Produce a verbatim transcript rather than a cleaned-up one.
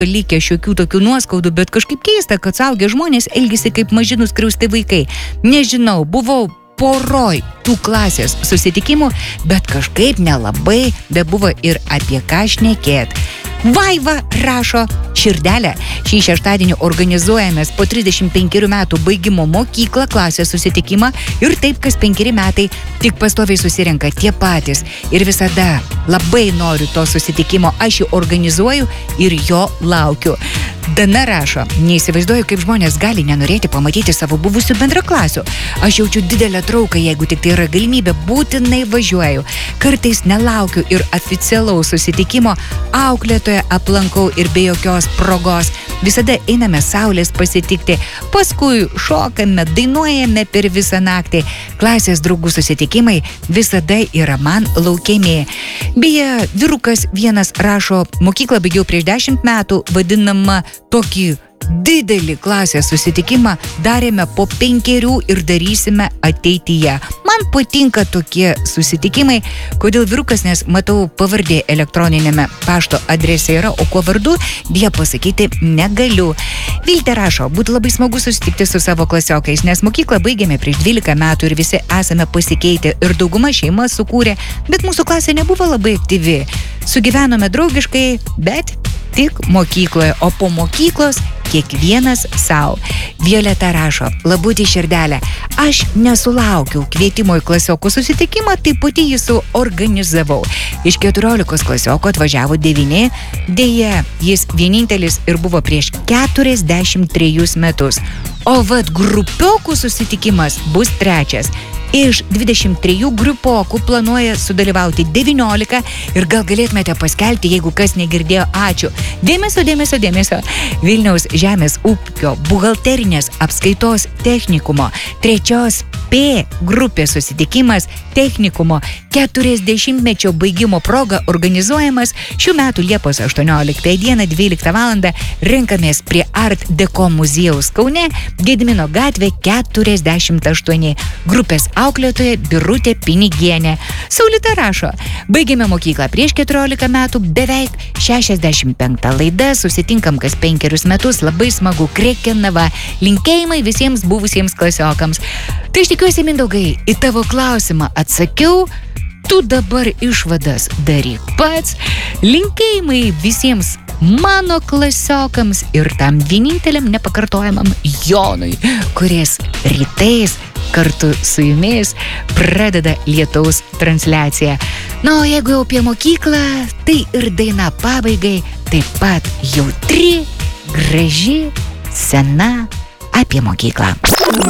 likę šiokių tokių nuoskaudų, bet kažkaip keista, kad suaugę žmonės elgisi kaip maži nuskriausti vaikai. Nežinau, buvau poroj tų klasės susitikimų, bet kažkaip nelabai bebuvo ir apie ką šnekėt. Vaiva rašo: širdelė, šį šeštadienį organizuojamės po trisdešimt penkerių metų baigimo mokyklą klasės susitikimą ir taip kas penkeri metai tik pastoviai susirenka tie patys. Ir visada labai noriu to susitikimo, aš jį organizuoju ir jo laukiu. Dana rašo: neįsivaizduoju, kaip žmonės gali nenorėti pamatyti savo buvusių bendraklasių. Aš jaučiu didelę trauką, jeigu tik tai yra galimybė, būtinai važiuoju. Kartais nelaukiu ir oficialaus susitikimo, auklėtoją aplankau ir be jokios progos. Visada einame saulės pasitikti, paskui šokame, dainuojame per visą naktį. Klasės draugų susitikimai visada yra man laukiami. Beje, vyrukas vienas rašo: mokyklą baigiau prieš dešimt metų, vadinama tokį didelį klasės susitikimą darėme po penkerių ir darysime ateityje. Man patinka tokie susitikimai. Kodėl vyrukas, nes matau pavardė elektroninėme pašto adrese yra, o kuo vardu, dėja pasakyti negaliu. Viltė rašo: būtų labai smagu susitikti su savo klasiokais, nes mokyklą baigėme prieš dvylika metų ir visi esame pasikeitę ir dauguma šeimą sukūrė, bet mūsų klasė nebuvo labai aktyvi. Sugyvenome draugiškai, bet tik mokykloje, o po mokyklos kiekvienas savo. Violeta rašo: labutį širdelę, aš nesulaukiau kvietimo į klasiokų susitikimą, tai pati jį suorganizavau. Iš keturiolikos klasiokų atvažiavo devyni, dėja, jis vienintelis ir buvo prieš keturiasdešimt trejus metus. O vat grupiokų susitikimas bus trečias. Iš dvidešimt trijų grupiokų planuoja sudalyvauti devyniolika ir gal galėtumėte paskelbti, jeigu kas negirdėjo, ačiū. Dėmesio, dėmesio, dėmesio. Vilniaus žemės ūkio buhalterinės apskaitos technikumo trečios P grupės susitikimas technikumo keturiasdešimtmečio baigimo proga organizuojamas šių metų Liepos aštuonioliktą dieną dvyliktą valandą. Renkamės prie Art Deco muziejaus Kaune, Gedimino gatvė keturiasdešimt aštuoni. Grupės auklėtoja Birutė Pinigienė. Saulita rašo: baigėme mokyklą prieš keturiolika metų, beveik šešiasdešimt penkta laida, susitinkam kas penkerius metus, labai smagu, Krekenava. Linkėjimai visiems buvusiems klasiokams. Tai aš tikiuosi, Mindaugai, į tavo klausimą atsakiau. Tu dabar išvadas daryk pats. Linkėjimai visiems mano klasiokams ir tam vieninteliam nepakartojamam Jonui, kuris rytais kartu su jumis pradeda lietaus transliaciją. Na, o jeigu jau apie mokyklą, tai ir daina pabaigai taip pat jautri, graži, sena apie mokyklą.